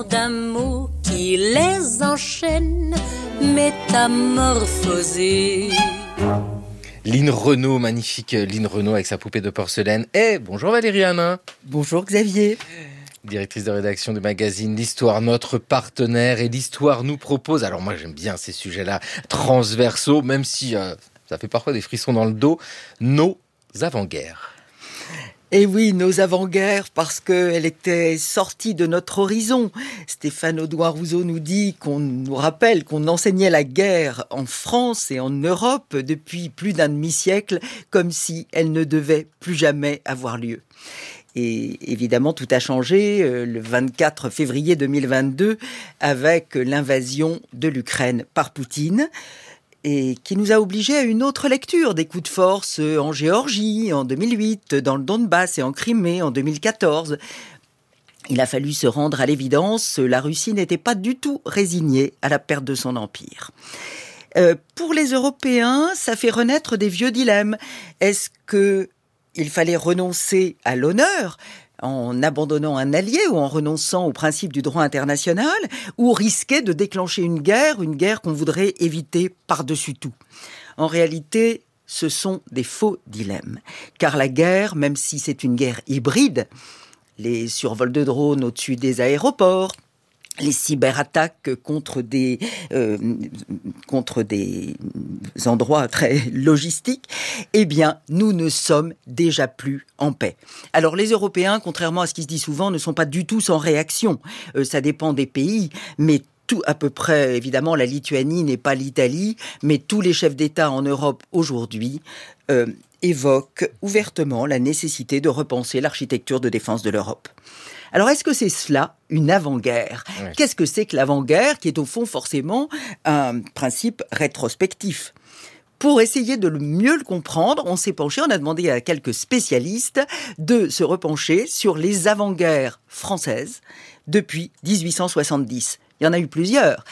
nom d'un mot qui les enchaîne, métamorphosés. Lynn Renaud, magnifique Lynn Renaud avec sa poupée de porcelaine. Bonjour Valérie Hanin. Bonjour Xavier. Directrice de rédaction du magazine L'Histoire, notre partenaire. Et l'Histoire nous propose, alors moi j'aime bien ces sujets-là transversaux, même si ça fait parfois des frissons dans le dos, nos avant-guerres. Et oui, nos avant-guerres, parce qu'elle était sortie de notre horizon. Stéphane Audouin-Rousseau nous rappelle qu'on enseignait la guerre en France et en Europe depuis plus d'un demi-siècle, comme si elle ne devait plus jamais avoir lieu. Et évidemment, tout a changé le 24 février 2022 avec l'invasion de l'Ukraine par Poutine, et qui nous a obligés à une autre lecture des coups de force en Géorgie en 2008, dans le Donbass et en Crimée en 2014. Il a fallu se rendre à l'évidence, la Russie n'était pas du tout résignée à la perte de son empire. Pour les Européens, ça fait renaître des vieux dilemmes. Est-ce qu'il fallait renoncer à l'honneur en abandonnant un allié ou en renonçant au principe du droit international, ou risquer de déclencher une guerre qu'on voudrait éviter par-dessus tout? En réalité, ce sont des faux dilemmes. Car la guerre, même si c'est une guerre hybride, les survols de drones au-dessus des aéroports, les cyberattaques contre des endroits très logistiques, eh bien, nous ne sommes déjà plus en paix. Alors, les Européens, contrairement à ce qui se dit souvent, ne sont pas du tout sans réaction. Ça dépend des pays, mais tout à peu près, évidemment, la Lituanie n'est pas l'Italie, mais tous les chefs d'État en Europe aujourd'hui évoquent ouvertement la nécessité de repenser l'architecture de défense de l'Europe. Alors, est-ce que c'est cela, une avant-guerre ? Oui. Qu'est-ce que c'est que l'avant-guerre, qui est au fond forcément un principe rétrospectif ? Pour essayer de mieux le comprendre, on s'est penché, on a demandé à quelques spécialistes de se repencher sur les avant-guerres françaises depuis 1870. Il y en a eu plusieurs.